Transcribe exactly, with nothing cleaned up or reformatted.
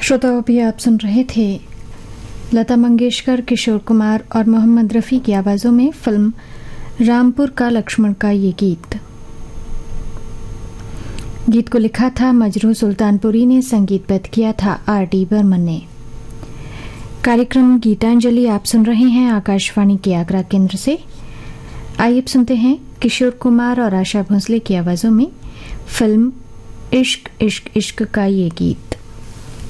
श्रोताओं, अभी आप सुन रहे थे लता मंगेशकर, किशोर कुमार और मोहम्मद रफ़ी की आवाज़ों में फिल्म रामपुर का लक्ष्मण का ये गीत। गीत को लिखा था मजरूह सुल्तानपुरी ने, संगीतबद्ध किया था आर डी बर्मन ने। कार्यक्रम गीतांजलि आप सुन रहे हैं आकाशवाणी के आगरा केंद्र से। आइए अब सुनते हैं किशोर कुमार और आशा भोसले की आवाज़ों में फिल्म इश्क इश्क इश्क का ये गीत।